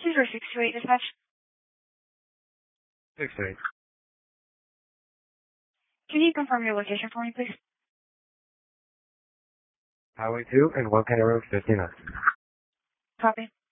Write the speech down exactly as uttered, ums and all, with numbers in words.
two zero six two eight dispatch. six eight. Can you confirm your location for me, please? Highway two and one County Road fifty-nine. Copy.